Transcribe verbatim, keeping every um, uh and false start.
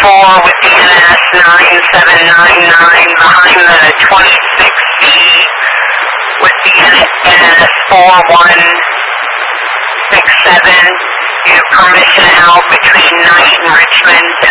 four with the N S nine seven nine nine behind the twenty-six B with the N S four one six seven. You have permission out between Knight and Richmond.